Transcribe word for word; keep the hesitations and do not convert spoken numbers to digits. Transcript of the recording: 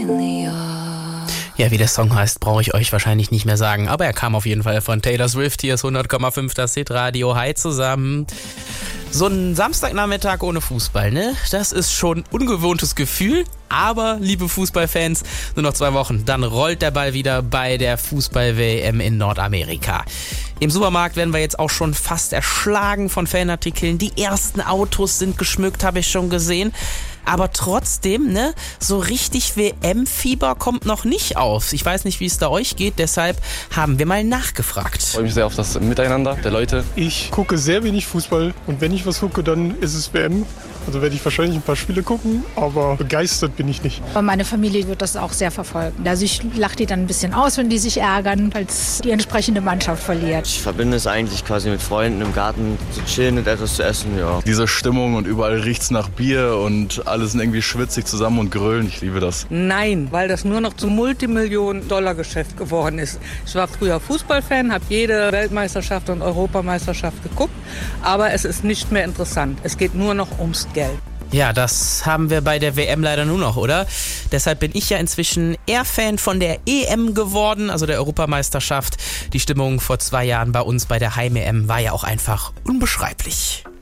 Ja, wie der Song heißt, brauche ich euch wahrscheinlich nicht mehr sagen. Aber er kam auf jeden Fall von Taylor Swift. Hier ist hundert Komma fünf das Hitradio. Hi zusammen. So ein Samstagnachmittag ohne Fußball, ne? Das ist schon ein ungewohntes Gefühl. Aber, liebe Fußballfans, nur noch zwei Wochen. Dann rollt der Ball wieder bei der Fußball-W M in Nordamerika. Im Supermarkt werden wir jetzt auch schon fast erschlagen von Fanartikeln. Die ersten Autos sind geschmückt, habe ich schon gesehen. Aber trotzdem, ne, so richtig W M-Fieber kommt noch nicht auf. Ich weiß nicht, wie es da euch geht, deshalb haben wir mal nachgefragt. Ich freue mich sehr auf das Miteinander der Leute. Ich gucke sehr wenig Fußball und wenn ich was gucke, dann ist es W M. Also werde ich wahrscheinlich ein paar Spiele gucken, aber begeistert bin ich nicht. Aber meine Familie wird das auch sehr verfolgen. Also ich lache die dann ein bisschen aus, wenn die sich ärgern, als die entsprechende Mannschaft verliert. Ich verbinde es eigentlich quasi mit Freunden im Garten zu chillen und etwas zu essen, ja. Diese Stimmung und überall riecht's nach Bier und alle sind irgendwie schwitzig zusammen und grölen. Ich liebe das. Nein, weil das nur noch zum Multimillionen-Dollar-Geschäft geworden ist. Ich war früher Fußballfan, habe jede Weltmeisterschaft und Europameisterschaft geguckt, aber es ist nicht mehr interessant. Es geht nur noch ums Geld. Ja, das haben wir bei der W M leider nur noch, oder? Deshalb bin ich ja inzwischen eher Fan von der E M geworden, also der Europameisterschaft. Die Stimmung vor zwei Jahren bei uns bei der Heim-E M war ja auch einfach unbeschreiblich.